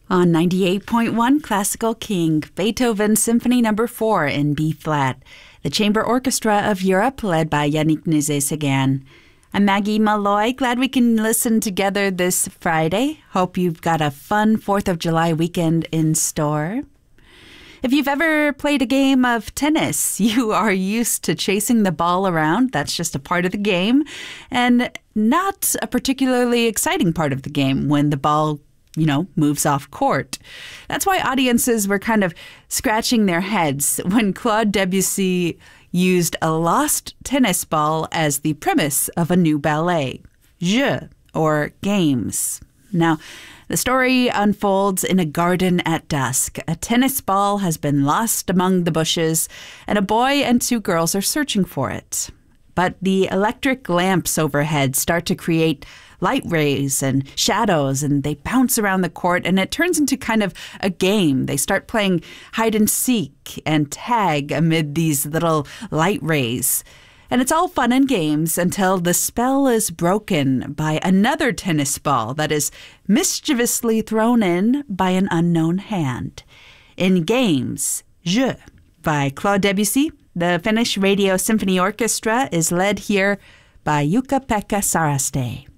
On 98.1 Classical King, Beethoven Symphony No. 4 in B-flat, the Chamber Orchestra of Europe, led by Yannick Nézet-Séguin. I'm Maggie Malloy. Glad we can listen together this Friday. Hope you've got a fun 4th of July weekend in store. If you've ever played a game of tennis, you are used to chasing the ball around. That's just a part of the game, and not a particularly exciting part of the game when the ball moves off court. That's why audiences were kind of scratching their heads when Claude Debussy used a lost tennis ball as the premise of a new ballet, Jeux, or Games. Now, the story unfolds in a garden at dusk. A tennis ball has been lost among the bushes, and a boy and two girls are searching for it. But the electric lamps overhead start to create light rays and shadows, and they bounce around the court, and it turns into kind of a game. They start playing hide and seek and tag amid these little light rays. And it's all fun and games until the spell is broken by another tennis ball that is mischievously thrown in by an unknown hand. In Games, Jeux, by Claude Debussy, the Finnish Radio Symphony Orchestra is led here by Jukka-Pekka Saraste.